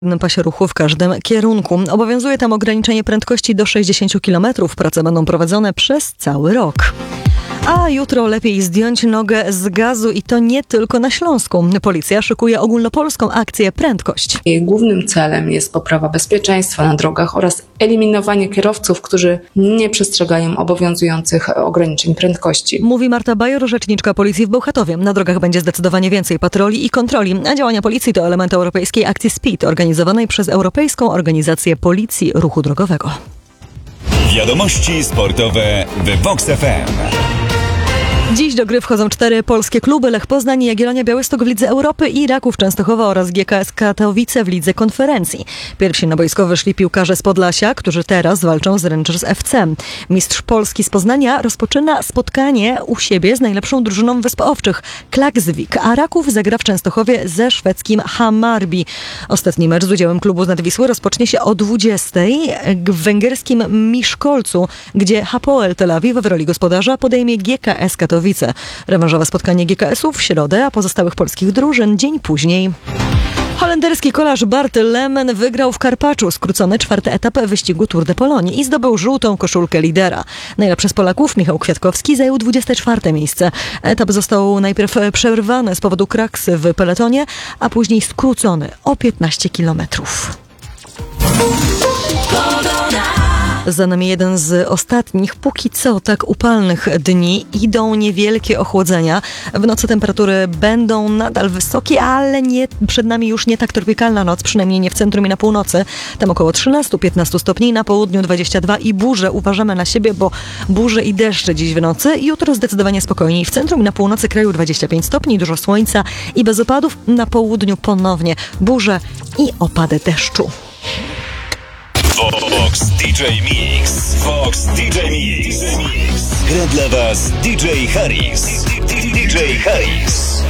pasie ruchu w każdym kierunku. Obowiązuje tam ograniczenie prędkości do 60 km. Prace będą prowadzone przez cały rok. A jutro lepiej zdjąć nogę z gazu i to nie tylko na Śląsku. Policja szykuje ogólnopolską akcję Prędkość. Jej głównym celem jest poprawa bezpieczeństwa na drogach oraz eliminowanie kierowców, którzy nie przestrzegają obowiązujących ograniczeń prędkości. Mówi Marta Bajor, rzeczniczka policji w Bełchatowie. Na drogach będzie zdecydowanie więcej patroli i kontroli, a działania policji to element europejskiej akcji SPEED, organizowanej przez Europejską Organizację Policji Ruchu Drogowego. Wiadomości sportowe w Vox FM. Dziś do gry wchodzą 4 polskie kluby: Lech Poznań, Jagiellonia Białystok w Lidze Europy i Raków Częstochowa oraz GKS Katowice w Lidze Konferencji. Pierwsi na boisko wyszli piłkarze z Podlasia, którzy teraz walczą z Rangers FC. Mistrz Polski z Poznania rozpoczyna spotkanie u siebie z najlepszą drużyną Wysp Owczych, Klaksvik, a Raków zagra w Częstochowie ze szwedzkim Hammarby. Ostatni mecz z udziałem klubu z Nadwisły rozpocznie się o 20:00 w węgierskim Miszkolcu, gdzie Hapoel Tel Awiw w roli gospodarza podejmie GKS Katowice. Rewanżowe spotkanie GKS-u w środę, a pozostałych polskich drużyn dzień później. Holenderski kolarz Bart Lemen wygrał w Karpaczu skrócony 4. etap wyścigu Tour de Pologne i zdobył żółtą koszulkę lidera. Najlepszy z Polaków, Michał Kwiatkowski, zajął 24. miejsce. Etap został najpierw przerwany z powodu kraksy w peletonie, a później skrócony o 15 kilometrów. Za nami jeden z ostatnich, póki co tak upalnych dni. Idą niewielkie ochłodzenia. W nocy temperatury będą nadal wysokie, ale przed nami już nie tak tropikalna noc, przynajmniej nie w centrum i na północy. Tam około 13-15 stopni, na południu 22 i burze. Uważamy na siebie, bo burze i deszcze dziś w nocy. Jutro zdecydowanie spokojniej. W centrum i na północy kraju 25 stopni, dużo słońca i bez opadów. Na południu ponownie burze i opady deszczu. Vox DJ Mix. Vox DJ Mix. Gra dla Was DJ Harris. DJ Harris.